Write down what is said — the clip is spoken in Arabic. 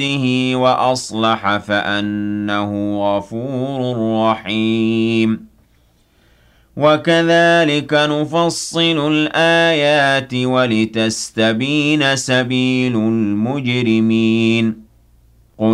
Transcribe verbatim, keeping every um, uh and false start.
بِهِ وَأَصْلَحَ فَأَنَّهُ غَفُورٌ رَّحِيمٌ وَكَذَلِكَ نُفَصِّلُ الْآيَاتِ وَلِتَسْتَبِينَ سَبِيلُ الْمُجْرِمِينَ